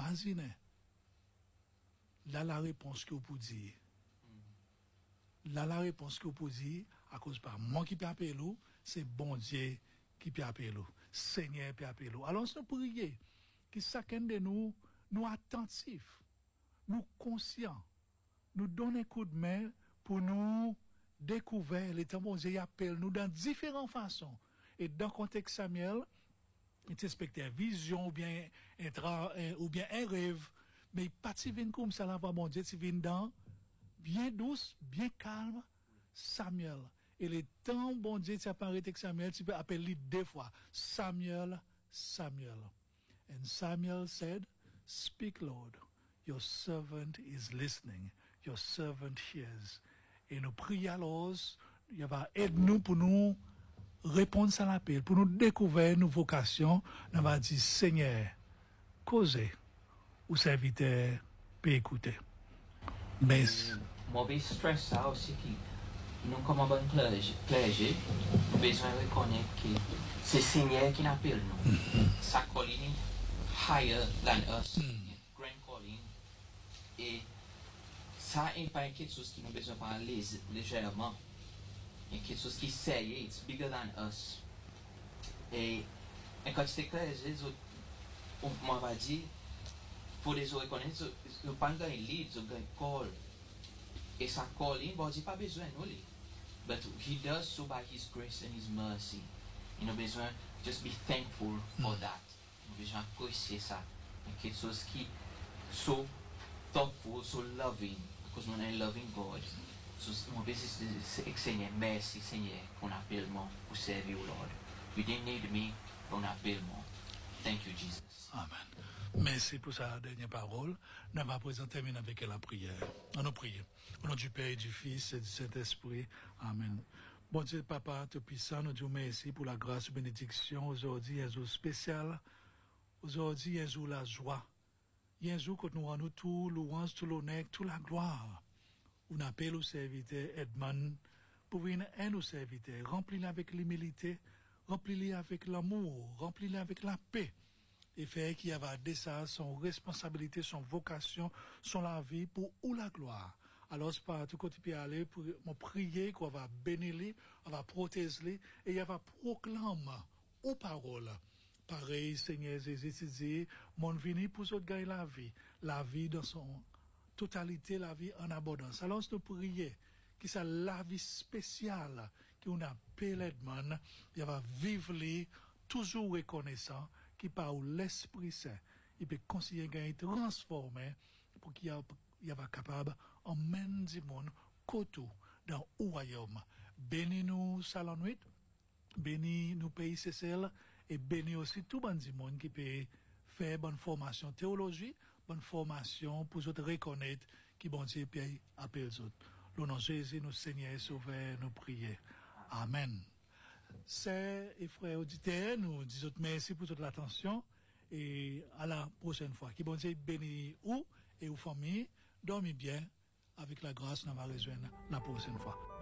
imaginez. Là, la réponse que vous pouvez dire. Là, la réponse que vous pouvez dire, à cause par moi qui peux appeler l'eau, c'est bon Dieu qui peut appeler l'eau. Seigneur peut appeler l'eau. Alors, nous prions que chacun de nous, nous attentifs, nous conscients, nous donne un coup de main pour nous découvrir les temps bon Dieu appelle nous dans différentes façons. Et dans le contexte Samuel, il t'expecte une vision ou bien un rêve, mais pas si vient comme ça là, bon Dieu, tu viens dans bien douce, bien calme, Samuel. Et les temps, bon Dieu, tu apparaît avec Samuel, tu peux appeler deux fois, Samuel, Samuel. And Samuel said, Speak, Lord, your servant is listening, your servant hears. Et nous prions alors, il va aider nous pour nous répondre à l'appel, pour nous découvrir nos vocations. On va dire, Seigneur, causez, ou serviteur peut écouter. Mais mauvais stress ça aussi qui nous comme un bon clergé nous besoin de reconnaître que c'est Seigneur qui appelle nous sa calling higher than us grand calling et ça n'est pas quelque chose qui nous besoin de parler légèrement et quelque chose qui sérieux it's bigger than us et quand c'est clergé on va dire pour les autres reconnaître nous pas un lead nous un call et sa calling bon Dieu pas besoin nous but he does so by his grace and his mercy nous besoin just be thankful for that nous besoin apprécier ça quelque chose qui so thoughtful so loving because nous un loving God so nous besoin Seigneur merci Seigneur pour l'appellement pour servir au Lord you didn't need me pour l'appellement thank you Jesus. Amen. Merci pour sa dernière parole. Nous allons terminer avec la prière. On nous prie. Au nom du Père et du Fils et du Saint-Esprit. Amen. Bon Dieu, Papa, tout puissant, nous disons merci pour la grâce et bénédiction. Aujourd'hui, un jour spécial. Aujourd'hui, un jour la joie. Un jour que nous rendons tout louange, tout l'honneur, toute la gloire. On appelle au serviteur Edmond pour venir un nos serviteurs. Remplis-le avec l'humilité, remplis-le avec l'amour, remplis-le avec la paix. Et faire qu'il y avait de ça, son responsabilité, son vocation, son la vie pour ou la gloire. Alors, c'est pas tout côté peut aller pour me prier qu'on va bénir, on va protéger et on va proclamer aux paroles. Pareil, Seigneur Jésus dit, mon vini pour autres gagner la vie dans son totalité, la vie en abondance. Alors, nous prions que ça la vie spéciale qu'on appelle Edmond, il va vivre toujours reconnaissant qui par l'Esprit Saint, il peut considérer qu'il est transformé pour qu'il soit capable d'emmener du monde côté dans le royaume. Bénis-nous, Salon 8, bénis-nous, Pays Cécile, et bénis aussi tout le monde qui peut faire bonne formation théologie, bonne formation pour autres reconnaître qui bon Dieu peut appeler les autres. Le nom de Jésus, nous Seigneur, sauveur, nous prions. Amen. Sœurs et frères auditeurs, nous disons merci pour toute l'attention et à la prochaine fois. Qui bon Dieu bénisse vous et vos familles. Dormez bien. Avec la grâce, nous allons rejoindre la prochaine fois.